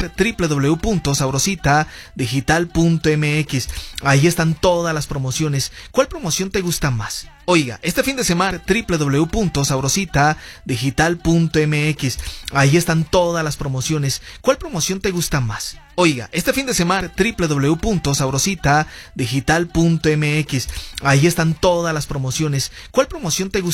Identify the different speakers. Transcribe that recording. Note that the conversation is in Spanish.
Speaker 1: www.sabrositadigital.mx. Ahí están todas las promociones. ¿Cuál promoción te gusta más? Oiga, este fin de semana www.sabrositadigital.mx. Ahí están todas las promociones. ¿Cuál promoción te gusta más? Oiga, este fin de semana www.sabrositadigital.mx. Ahí están todas las promociones. ¿Cuál promoción te gusta más?